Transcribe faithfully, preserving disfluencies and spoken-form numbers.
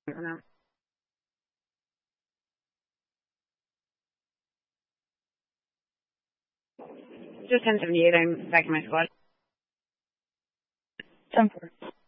No. Just ten seventy-eight. I'm back in my squad. ten four.